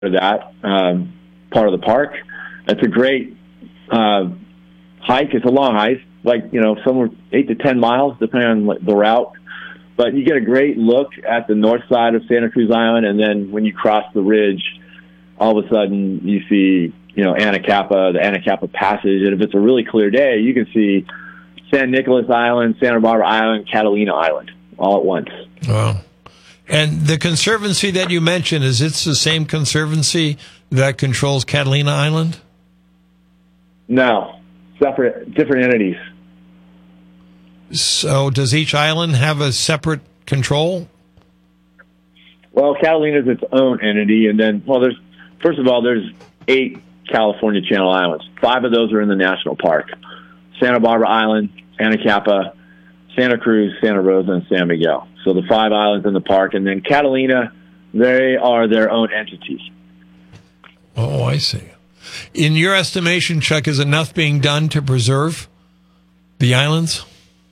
that part of the park. It's a great hike. It's a long hike, like, somewhere 8 to 10 miles, depending on the route. But you get a great look at the north side of Santa Cruz Island, and then when you cross the ridge, all of a sudden you see, Anacapa, the Anacapa Passage. And if it's a really clear day, you can see San Nicolas Island, Santa Barbara Island, Catalina Island all at once. Wow. And the conservancy that you mentioned, is it the same conservancy that controls Catalina Island? No, different entities. So does each island have a separate control? Well, Catalina is its own entity, and then, there's 8 California Channel Islands. 5 of those are in the national park: Santa Barbara Island, Anacapa, Santa Cruz, Santa Rosa, and San Miguel. So the 5 islands in the park, and then Catalina, they are their own entities. Oh, I see. In your estimation, Chuck, is enough being done to preserve the islands?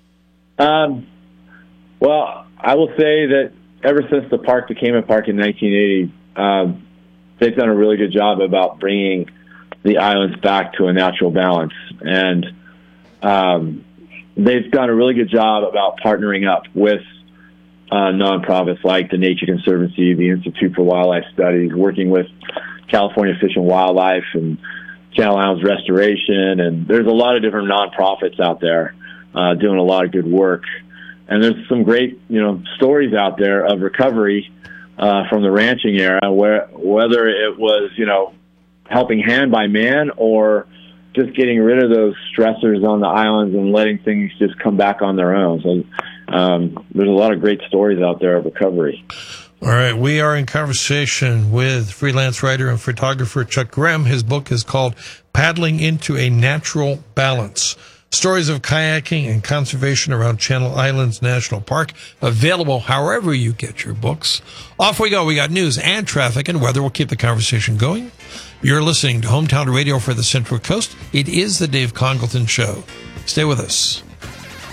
Well, I will say that ever since the park became a park in 1980, they've done a really good job about bringing the islands back to a natural balance. And they've done a really good job about partnering up with nonprofits like the Nature Conservancy, the Institute for Wildlife Studies, working with California Fish and Wildlife and Channel Islands Restoration. And there's a lot of different nonprofits out there doing a lot of good work. And there's some great, stories out there of recovery from the ranching era, whether it was, helping hand by man or just getting rid of those stressors on the islands and letting things just come back on their own. So there's a lot of great stories out there of recovery. All right. We are in conversation with freelance writer and photographer Chuck Graham. His book is called Paddling into a Natural Balance: Stories of Kayaking and Conservation Around Channel Islands National Park. Available however you get your books. Off we go. We got news and traffic and weather. We'll keep the conversation going. You're listening to Hometown Radio for the Central Coast. It is the Dave Congleton Show. Stay with us.